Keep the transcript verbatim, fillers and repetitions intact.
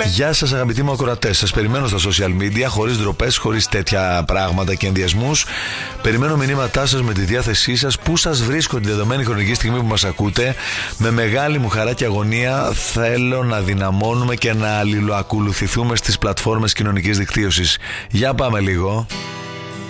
Γεια σας αγαπητοί μου ακροατές. Σας περιμένω στα social media, χωρίς ντροπές, χωρίς τέτοια πράγματα και ενδιασμούς. Περιμένω μηνύματά σας με τη διάθεσή σας. Πού σας βρίσκω τη δεδομένη χρονική στιγμή που μας ακούτε. Με μεγάλη μου χαρά και αγωνία θέλω να δυναμώνουμε και να αλληλοακολουθηθούμε στις πλατφόρμες κοινωνικής δικτύωσης. Για πάμε λίγο.